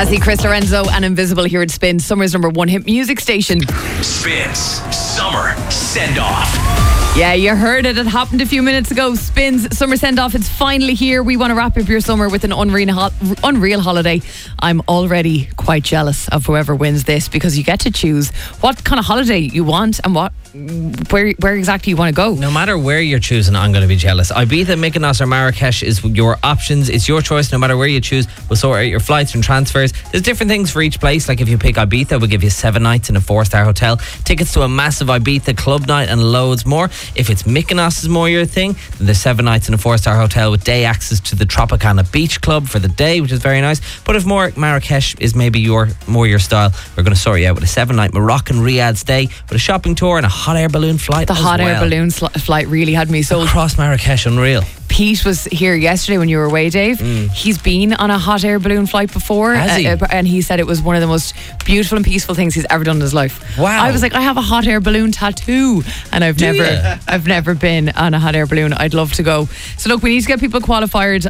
I see Chris Lorenzo and Invisible here at Spin, Summer's number one hit music station. Spin's Summer Send-Off. Yeah, you heard it. It happened a few minutes ago. Spin's Summer Send-Off. It's finally here. We want to wrap up your summer with an unreal holiday. I'm already quite jealous of whoever wins this, because you get to choose what kind of holiday you want and where exactly you want to go. No matter where you're choosing, I'm going to be jealous. Ibiza, Mykonos or Marrakesh is your options. It's your choice. No matter where you choose, we'll sort out your flights and transfers. There's different things for each place. Like if you pick Ibiza, we'll give you 7 nights in a 4-star hotel, tickets to a massive Ibiza club night and loads more. If it's Mykonos is more your thing, then there's 7 nights in a 4-star hotel with day access to the Tropicana Beach Club for the day, which is very nice. But if Marrakesh is maybe your style, we're going to sort you out with a 7-night Moroccan Riyadh stay with a shopping tour and a hot air balloon flight. The hot air balloon flight really had me sold. Across Marrakesh, unreal. Pete was here yesterday when you were away, Dave. He's been on a hot air balloon flight before. Has he? And he said it was one of the most beautiful and peaceful things he's ever done in his life. Wow. I was like, I have a hot air balloon tattoo, and I've never been on a hot air balloon. I'd love to go. So look, we need to get people qualified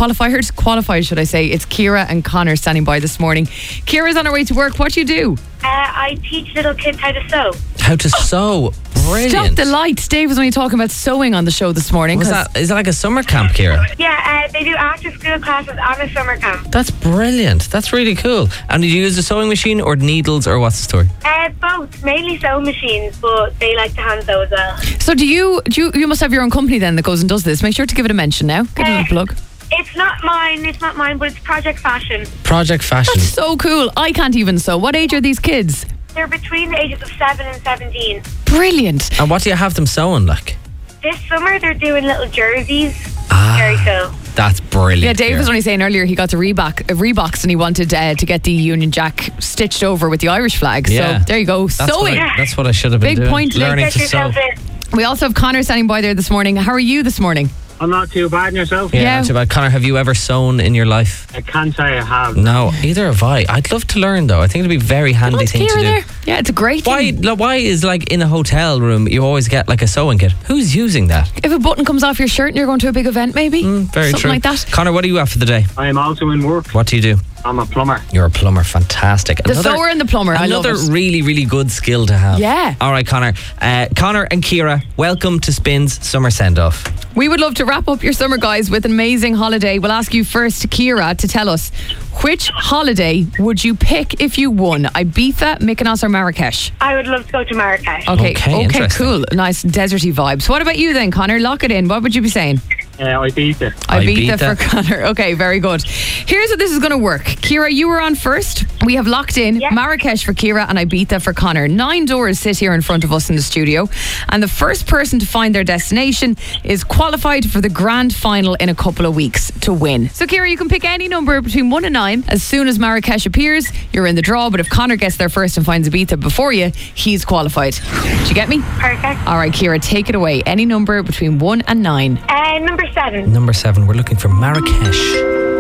should I say. It's Ciara and Connor standing by this morning. Ciara's on her way to work. What do you do? I teach little kids how to sew. How to sew. Brilliant. Stop the lights. Dave was only talking about sewing on the show this morning. Is that like a summer camp, Ciara? Yeah, they do after school classes on a summer camp. That's brilliant. That's really cool. And did you use a sewing machine or needles, or what's the story? Both, mainly sewing machines, but they like to hand sew as well. So do you must have your own company then that goes and does this. Make sure to give it a mention now. Give it a plug. It's not mine, but it's Project Fashion. Project Fashion. That's so cool. I can't even sew. What age are these kids? They're between the ages of 7 and 17. Brilliant. And what do you have them sewing like? This summer they're doing little jerseys. Very cool. That's brilliant. Yeah, Dave was only saying earlier he got the Reeboks and he wanted to get the Union Jack stitched over with the Irish flag. Yeah. So there you go. That's Sewing. That's what I should have been Big doing. point. Learning to Get sew. yourself in. We also have Connor standing by there this morning. How are you this morning? I'm not too bad in yourself. Yeah, not too bad. Connor, have you ever sewn in your life? I can't say I have. No, either have I. I'd love to learn though. I think it'd be a very handy thing to do. There. Yeah, it's a great thing. Why is like in a hotel room you always get like a sewing kit? Who's using that? If a button comes off your shirt and you're going to a big event, maybe. Very Something true. like that. Connor, what are you at for the day? I am also in work. What do you do? I'm a plumber. You're a plumber. Fantastic. The sewer and the plumber. I love Another it. really, really good skill to have. Yeah. All right, Connor. Connor and Ciara, welcome to Spin's Summer Send-Off. We would love to wrap up your summer, guys, with an amazing holiday. We'll ask you first, Ciara, to tell us, which holiday would you pick if you won? Ibiza, Mykonos or Marrakesh? I would love to go to Marrakesh. Okay, interesting. cool. Nice deserty vibes. What about you then, Connor? Lock it in. What would you be saying? Ibiza. Ibiza for Connor. Okay, very good. Here's how this is going to work. Ciara, you were on first. We have locked in Marrakesh for Ciara and Ibiza for Connor. 9 doors sit here in front of us in the studio, and the first person to find their destination is qualified for the grand final in a couple of weeks to win. So Ciara, you can pick any number between 1 and 9. As soon as Marrakesh appears, you're in the draw, but if Connor gets there first and finds Ibiza before you, he's qualified. Do you get me? Perfect. All right, Ciara, take it away. Any number between 1 and 9. Number 7. Number 7, we're looking for Marrakesh.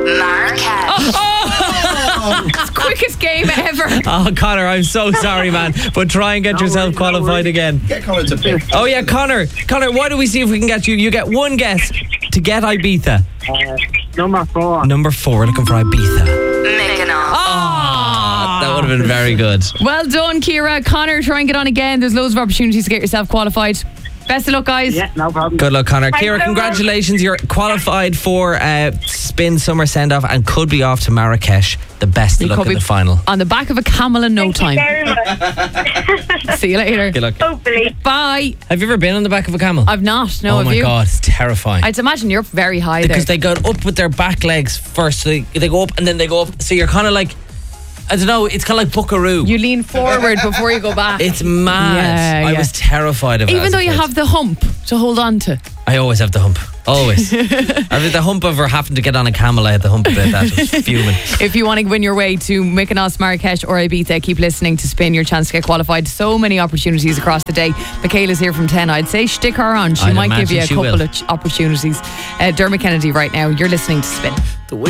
It's quickest game ever. Oh, Connor, I'm so sorry, man. But try and get yourself qualified again. Get Connor to pick. Oh, yeah, Connor, why don't we see if we can get you? You get one guess to get Ibiza. Number 4. Number 4, we're looking for Ibiza. That would have been very good. Well done, Ciara. Connor, try and get on again. There's loads of opportunities to get yourself qualified. Best of luck, guys. Yeah, no problem. Good luck, Connor. Thanks Ciara, so much. congratulations. You're qualified for Spin Summer Send-Off and could be off to Marrakesh. The best of luck in the final. On the back of a camel in no Thank you time. very much. See you later. Good luck. Hopefully. Bye. Have you ever been on the back of a camel? I've not. No, oh have my you? God, it's terrifying. I'd imagine you're very high Because there. they go up with their back legs first. So they go up and then they go up. So you're kind of like, I don't know, it's kind of like Buckaroo. You lean forward before you go back. It's mad. I was terrified of it. Even as a though you kid. have the hump to hold on to. I always have the hump. Always. I had the hump of her having to get on a camel. I had the hump about that. I was fuming. If you want to win your way to Mykonos, Marrakesh or Ibiza, keep listening to Spin, your chance to get qualified. So many opportunities across the day. Michaela's here from 10. I'd say stick her on. She I'd might give you a imagine she couple will. of opportunities. Dermot Kennedy right now. You're listening to Spin.